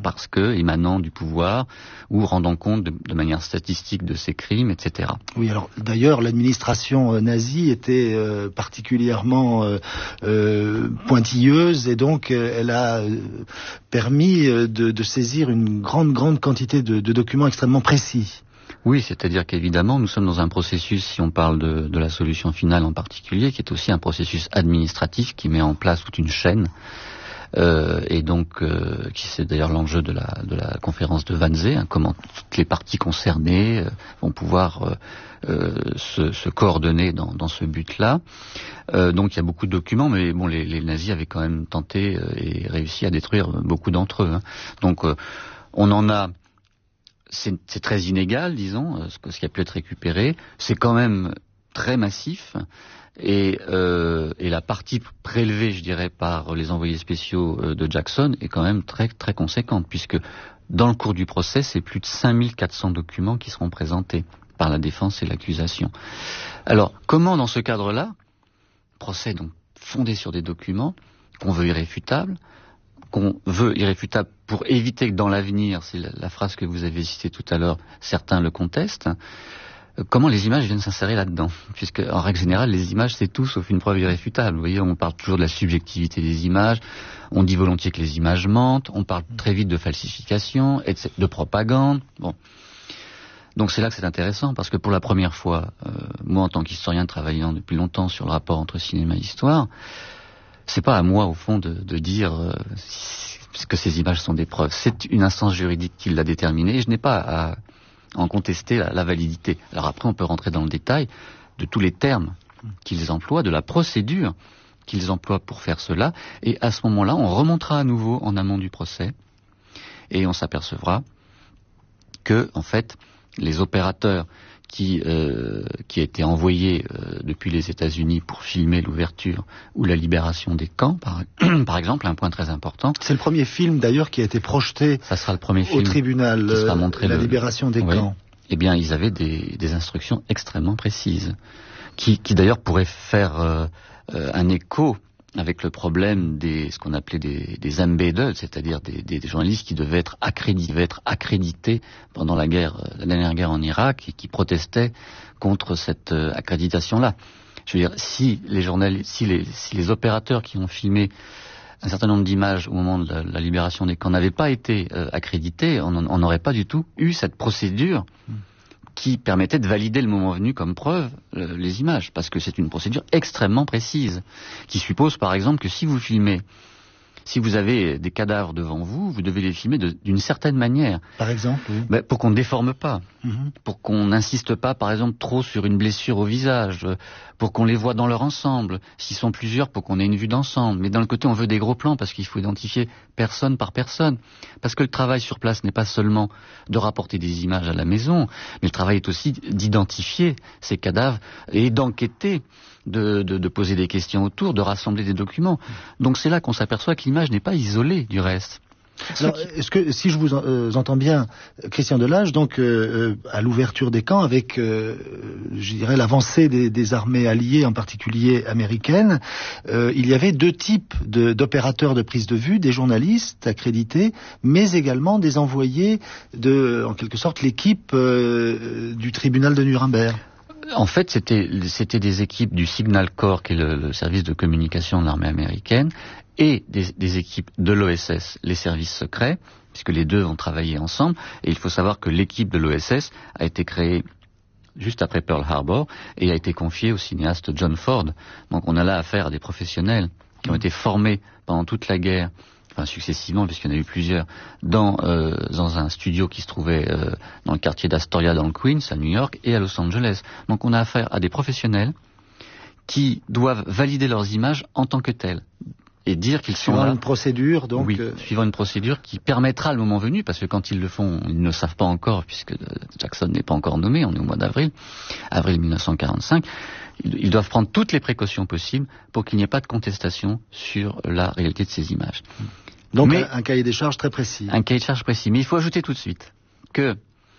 parce que émanant du pouvoir ou rendant compte de manière statistique de ces crimes, etc. Oui, alors d'ailleurs l'administration nazie était particulièrement pointilleuse et donc elle a permis de saisir une grande quantité de documents extrêmement précis. Oui, c'est-à-dire qu'évidemment, nous sommes dans un processus, si on parle de la solution finale en particulier, qui est aussi un processus administratif qui met en place toute une chaîne, et donc qui c'est d'ailleurs l'enjeu de la conférence de Wannsee, comment toutes les parties concernées vont pouvoir se coordonner dans ce but-là. Donc il y a beaucoup de documents, mais bon, les nazis avaient quand même tenté et réussi à détruire beaucoup d'entre eux. Donc on en a. C'est très inégal, disons, ce qui a pu être récupéré. C'est quand même très massif. Et la partie prélevée, je dirais, par les envoyés spéciaux de Jackson est quand même très, très conséquente, puisque dans le cours du procès, c'est plus de 5400 documents qui seront présentés par la défense et l'accusation. Alors, comment, dans ce cadre-là, procès donc fondé sur des documents qu'on veut irréfutables pour éviter que dans l'avenir, c'est la phrase que vous avez citée tout à l'heure, certains le contestent, comment les images viennent s'insérer là-dedans? Puisque, en règle générale, les images, c'est tout sauf une preuve irréfutable. Vous voyez, on parle toujours de la subjectivité des images, on dit volontiers que les images mentent, on parle très vite de falsification, de propagande, bon. Donc c'est là que c'est intéressant, parce que pour la première fois, moi en tant qu'historien travaillant depuis longtemps sur le rapport entre cinéma et histoire, c'est pas à moi, au fond, de dire que ces images sont des preuves. C'est une instance juridique qui l'a déterminé et je n'ai pas à en contester la validité. Alors après, on peut rentrer dans le détail de tous les termes qu'ils emploient, de la procédure qu'ils emploient pour faire cela. Et à ce moment-là, on remontera à nouveau en amont du procès et on s'apercevra que, en fait, les opérateurs qui étaient envoyés depuis les États-Unis pour filmer l'ouverture ou la libération des camps, par exemple, un point très important. C'est le premier film d'ailleurs qui a été projeté ça sera le premier film au tribunal, qui sera montré la libération des camps. Eh bien, ils avaient des instructions extrêmement précises, qui d'ailleurs pourraient faire un écho avec le problème ce qu'on appelait des embedded, c'est-à-dire des journalistes qui devaient être accrédités pendant la dernière guerre en Irak et qui protestaient contre cette accréditation-là. Je veux dire, si les opérateurs qui ont filmé un certain nombre d'images au moment de la libération des camps n'avaient pas été accrédités, on n'aurait pas du tout eu cette procédure qui permettait de valider le moment venu comme preuve les images, parce que c'est une procédure extrêmement précise, qui suppose par exemple que si vous avez des cadavres devant vous, vous devez les filmer d'une certaine manière. Par exemple, oui. Pour qu'on ne déforme pas, pour qu'on n'insiste pas par exemple trop sur une blessure au visage, pour qu'on les voit dans leur ensemble, s'ils sont plusieurs, pour qu'on ait une vue d'ensemble. Mais d'un côté, on veut des gros plans parce qu'il faut identifier personne par personne. Parce que le travail sur place n'est pas seulement de rapporter des images à la maison, mais le travail est aussi d'identifier ces cadavres et d'enquêter, de poser des questions autour, de rassembler des documents. Donc c'est là qu'on s'aperçoit que l'image n'est pas isolée du reste. Alors, est-ce que, si je vous entends bien, Christian Delage, donc à l'ouverture des camps, avec, je dirais, l'avancée des armées alliées, en particulier américaines, il y avait deux types d'opérateurs de prise de vue, des journalistes accrédités, mais également des envoyés en quelque sorte, l'équipe du tribunal de Nuremberg. En fait, c'était des équipes du Signal Corps, qui est le service de communication de l'armée américaine, et des équipes de l'OSS, les services secrets, puisque les deux ont travaillé ensemble. Et il faut savoir que l'équipe de l'OSS a été créée juste après Pearl Harbor et a été confiée au cinéaste John Ford. Donc on a là affaire à des professionnels qui ont été formés pendant toute la guerre, enfin successivement, puisqu'il y en a eu plusieurs, dans un studio qui se trouvait dans le quartier d'Astoria dans le Queens, à New York, et à Los Angeles. Donc on a affaire à des professionnels qui doivent valider leurs images en tant que telles. Et dire qu'ils sont suivant une procédure, donc. Oui, suivant une procédure qui permettra le moment venu, parce que quand ils le font, ils ne le savent pas encore, puisque Jackson n'est pas encore nommé, on est au mois d'avril, avril 1945, ils doivent prendre toutes les précautions possibles pour qu'il n'y ait pas de contestation sur la réalité de ces images. Donc un cahier des charges très précis. Un cahier de charges précis. Mais il faut ajouter tout de suite que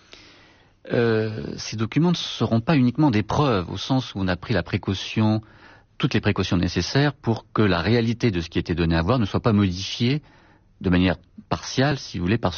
ces documents ne seront pas uniquement des preuves, au sens où on a pris toutes les précautions nécessaires pour que la réalité de ce qui était donné à voir ne soit pas modifiée de manière partiale, si vous voulez, par